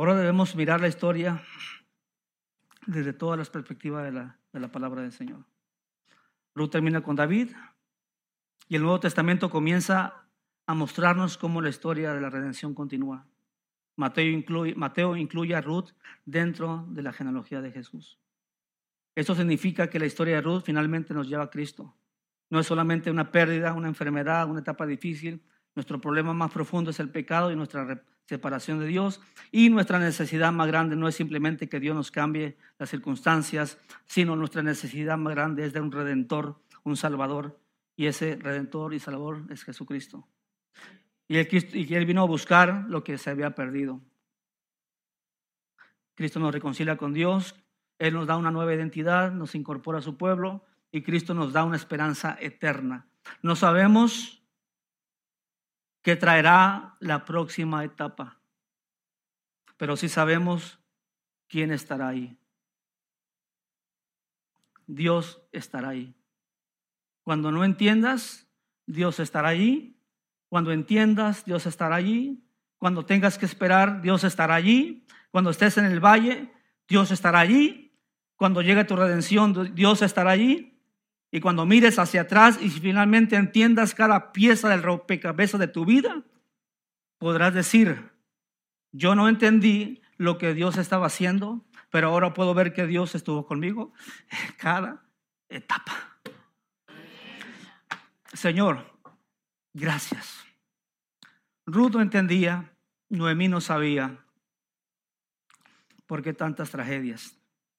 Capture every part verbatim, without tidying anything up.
Ahora debemos mirar la historia desde todas las perspectivas de la, de la palabra del Señor. Ruth termina con David y el Nuevo Testamento comienza a mostrarnos cómo la historia de la redención continúa. Mateo incluye, Mateo incluye a Ruth dentro de la genealogía de Jesús. Esto significa que la historia de Ruth finalmente nos lleva a Cristo. No es solamente una pérdida, una enfermedad, una etapa difícil. Nuestro problema más profundo es el pecado y nuestra separación de Dios. Y nuestra necesidad más grande no es simplemente que Dios nos cambie las circunstancias, sino nuestra necesidad más grande es de un Redentor, un Salvador. Y ese Redentor y Salvador es Jesucristo. Y él, y él vino a buscar lo que se había perdido. Cristo nos reconcilia con Dios. Él nos da una nueva identidad, nos incorpora a su pueblo y Cristo nos da una esperanza eterna. No sabemos qué traerá la próxima etapa, pero sí sabemos quién estará ahí. Dios estará ahí. Cuando no entiendas, Dios estará allí. Cuando entiendas, Dios estará allí. Cuando tengas que esperar, Dios estará allí. Cuando estés en el valle, Dios estará allí. Cuando llegue tu redención, Dios estará allí. Y cuando mires hacia atrás y finalmente entiendas cada pieza del rompecabezas de tu vida, podrás decir, yo no entendí lo que Dios estaba haciendo, pero ahora puedo ver que Dios estuvo conmigo en cada etapa. Señor, gracias. Ruth no entendía, Noemí no sabía por qué tantas tragedias.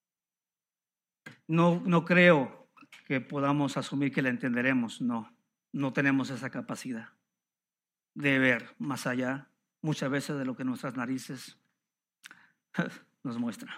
No, no creo que podamos asumir que la entenderemos. No, no tenemos esa capacidad de ver más allá muchas veces de lo que nuestras narices nos muestran.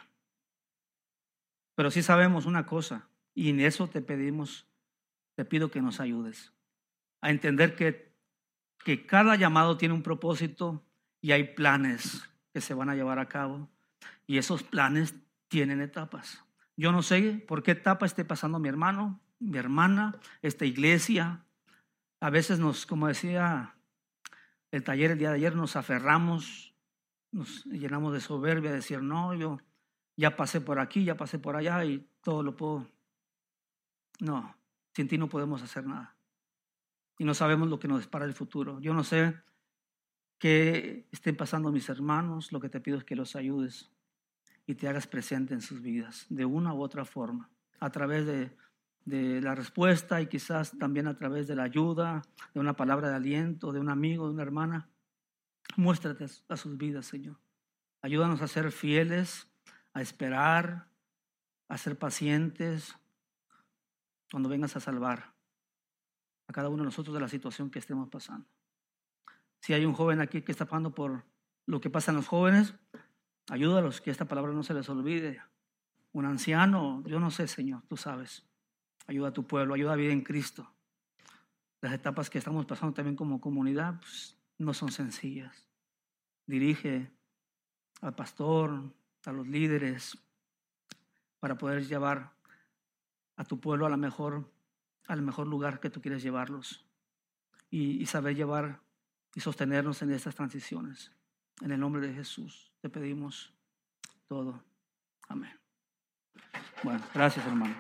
Pero sí sabemos una cosa, y en eso te pedimos, te pido que nos ayudes a entender que, que cada llamado tiene un propósito y hay planes que se van a llevar a cabo, y esos planes tienen etapas. Yo no sé por qué etapa esté pasando mi hermano, mi hermana, esta iglesia. A veces nos, como decía el taller el día de ayer, nos aferramos, nos llenamos de soberbia, de decir, no, yo ya pasé por aquí, ya pasé por allá y todo lo puedo. No, sin ti no podemos hacer nada. Y no sabemos lo que nos depara el futuro. Yo no sé qué estén pasando mis hermanos, lo que te pido es que los ayudes y te hagas presente en sus vidas de una u otra forma, a través de, de la respuesta y quizás también a través de la ayuda, de una palabra de aliento, de un amigo, de una hermana. Muéstrate a sus vidas, Señor. Ayúdanos a ser fieles, a esperar, a ser pacientes cuando vengas a salvar a cada uno de nosotros de la situación que estemos pasando. Si hay un joven aquí que está pasando por lo que pasa en los jóvenes, ayúdalos, que esta palabra no se les olvide. Un anciano, yo no sé, Señor, tú sabes. Ayuda a tu pueblo, ayuda a vivir en Cristo. Las etapas que estamos pasando también como comunidad pues, no son sencillas. Dirige al pastor, a los líderes, para poder llevar a tu pueblo a la mejor, al mejor lugar que tú quieres llevarlos. Y, y saber llevar y sostenernos en estas transiciones. En el nombre de Jesús te pedimos todo. Amén. Bueno, gracias, hermano.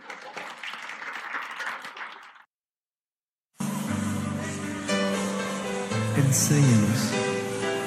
Enséñanos